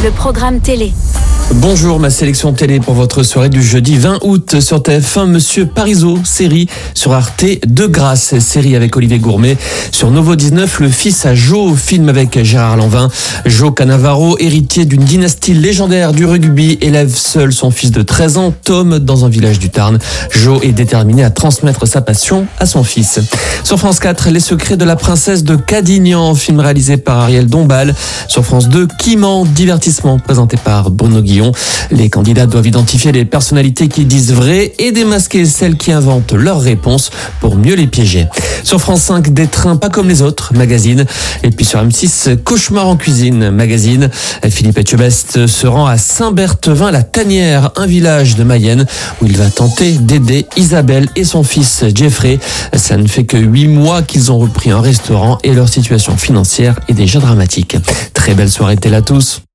le programme télé. Bonjour, ma sélection télé pour votre soirée du jeudi 20 août sur TF1, Monsieur Parisot, série sur Arte, De Grâce, série avec Olivier Gourmet. Sur Novo 19, Le fils à Joe, film avec Gérard Lanvin. Joe Cannavaro, héritier d'une dynastie légendaire du rugby, élève seul son fils de 13 ans, Tom, dans un village du Tarn. Joe est déterminé à transmettre sa passion à son fils. Sur France 4, Les secrets de la princesse de Cadignan, film réalisé par Ariel Dombal. Sur France 2, Qui ment, divertissement présenté par Bruno Guillon. Les candidats doivent identifier les personnalités qui disent vrai et démasquer celles qui inventent leurs réponses pour mieux les piéger. Sur France 5, Des trains pas comme les autres, magazine. Et puis sur M6, Cauchemar en cuisine, magazine. Philippe Etchebest se rend à Saint-Berthevin-la-Tanière, un village de Mayenne, où il va tenter d'aider Isabelle et son fils Jeffrey. Ça ne fait que 8 mois qu'ils ont repris un restaurant et leur situation financière est déjà dramatique. Très belle soirée télé à tous.